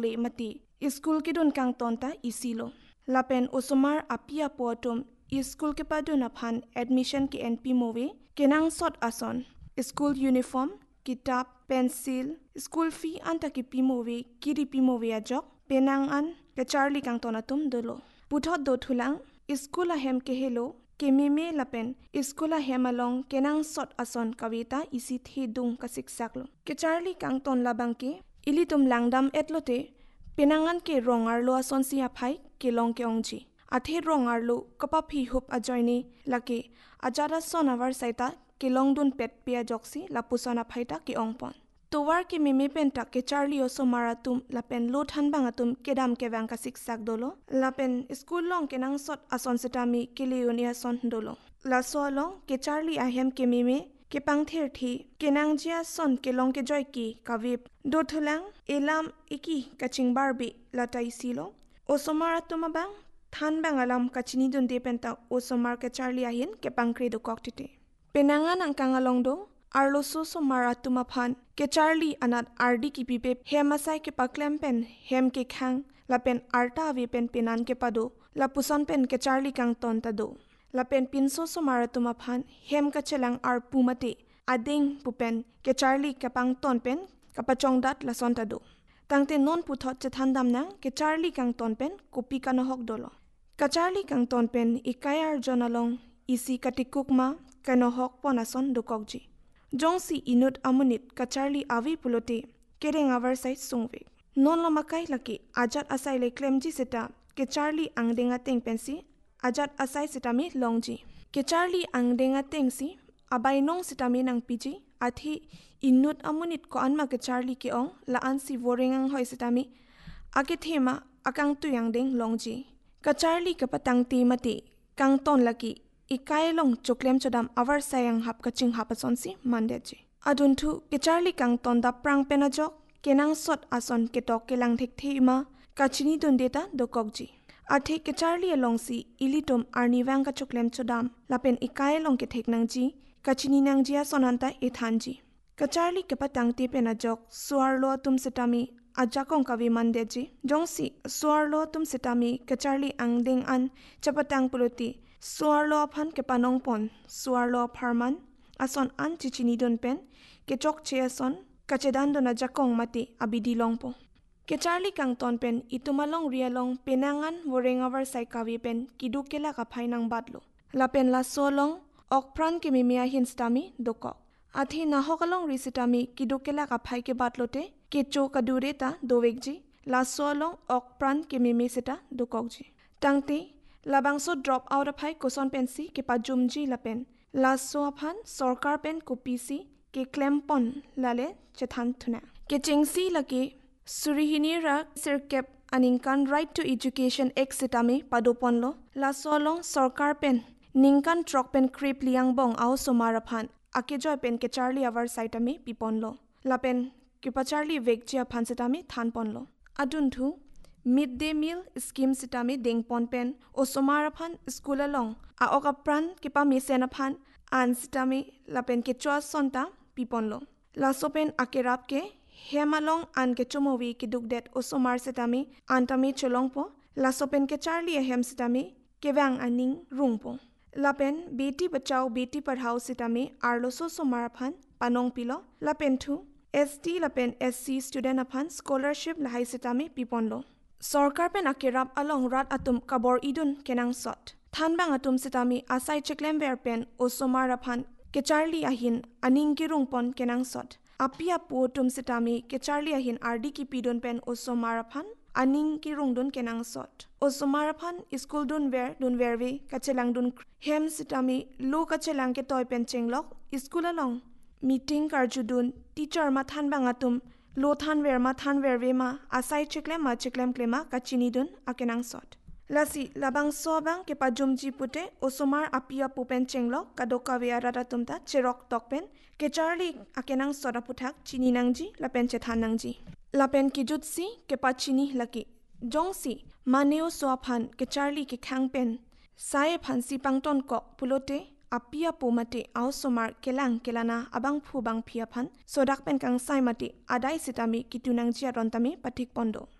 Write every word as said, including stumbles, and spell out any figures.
le mati school ki dun kang ton ta isilo lapen osomar apia potom school ke paduna phan admission ki np move kenang sot ason school uniform kitab pencil school fee anta ki pimove kiri pimove ajok penang an ke charlie kang ton atum dolo puthot do thulang school a hem ke helo kememe lapen school a hem along kenang sot ason kawita isi the dung ka siksaklo ke charlie kang ton labang ke ilitum langdam etlote penangan ke rongar lo ason sia phai ke long ke ongji athe rongar lo kapa phi hup ajoini lake ajara sonavar saita ke long dun pet pia joksi lapusana phaita ke ongpon towar ke meme penta ke charlie oso maratum lapen lo than bangatum kedam ke bang ka siksak dolo lapen school long ke nang sot ason setami ke leonia son dolo la so long ke charlie ahem ke meme ke pangther thi kenang jia son ke long ke joy ki kavip do thulang elam iki kaching barbi latai silo osomara tumabang than bang alam kachini dun de penta osomar ke charlie ahin ke pangkre do koktite penangan angkang along do arloso somara tumaphan ke charlie anat ardi ki pipe hemasai ke paklem pen hem ke khang lapen arta ave pen penan ke pado lapusan pen ke charlie kang ton ta do lapen pinso somara tumaphan hem ka chelang ar pumate ading pupen ke charlie ka pang ton pen kapachong dat la son ta do tangte non puthot che thandam na ke charlie kang ton pen kopi kanohok dolo ka charlie kang ton pen ikayar jonalong isi katikukma kanohok ponason dukokji jongsi inut amunit ka charlie avi pulote kereng avar sai sungwe non lo makai laki ajat asai le klemji seta ke charlie angdenga teng pensi ajat asai sitami longji ke charlie angdenga tengsi abai nong sitami nang piji athi inut amunit ko anma ke charlie ke ong la ansi vorengang hoi sitami ake thema akang tuyang deng longji ka charlie ka patang ti mati kang ton laki ikai long choklem chodam avar sayang hap kaching hapason si mandeji adun thu ke charlie kang ton da prang penajok kenang sot ason ke tok ke lang thek thema kachini dun deta dokokji athe ke charlie along si ilitum arniwang ka choklem chodam lapen ikai long ke thek nangji kachini nangjia sonanta ethanji ka charlie ke patang te penajok suarlo tum setami ajakong kavi mandeji jongsi suarlo tum setami ke charlie angdeng an chapatang puloti suarlo phan ke panong pon suarlo pharman ason an chichini don pen ke chok che ason kachedan dona jakong mati abidi longpo ke charlie kang ton pen itumalong rialong penangan worengavar sai kavi pen kidukela ka phainang badlo lapen la solong okpran ke mimia hinstami dokok athi nahokalong risitami kidukela ka phai ke batlote ke cho kadureta dowekji la solong okpran ke mimi seta dokokji tangte labangso drop out of high koson pensi ke pajumji lapen la so aphan sarkar pen kopisi ke klempon lale chethan thuna ke chengsi lake surihinira sirkep aningkan right to education exitami padoponlo la solong sarkar pen ningkan trok pen krip liang bong au somaraphan ake joy pen ke charlie avar saitami piponlo lapen ke pa charlie vekjia phan setami thanponlo adun thu midday meal scheme sitami dengpon pen osomara phan school along a okapran kipa misena phan an sitami lapen ke chwa sonta piponlo la sopen akerap ke hemalong an ke chomowi ki dukdet osomar sitami antami cholongpo la sopen ke charlie hem sitami kewang aning rungpo lapen beti bachao beti padhao sitami arloso somara phan panong pilo lapen thu st lapen sc student aphan scholarship lahai sitami piponlo Sarkar pen akirap along rat atum kabor idun kenang sot. Than bang atum sitami asai cheklem ver pen osomar aphan ke charlie ahin aning kirung pon kenang sot. Apia po tum sitami ke charlie ahin ardi ki pidun pen osomar aphan aning kirung dun kenang sot. Osomar aphan school dun ver dun verwe kachelang dun hem sitami lo kachelang ke toy pen chenglok school along meeting karjudun teacher ma than bang atum lo than ver ma than ver ve ma asai cheklem ma cheklem klema kachini dun akenang sot lasi labang sobang ke pajumji pute osomar apia pupen chenglo kadoka ve arata tumta cherok tokpen ke charlie akenang soda puthak chini nangji lapen chethan nangji lapen ki jutsi ke pachini laki jongsi maneo soaphan ke charlie ke khangpen sai phansi pangton ko pulote apia pomate au somar kelang kelana abang phu bang phia phan sodak pen kang sai mati adai sitami kitunang jia rontami pathik pondo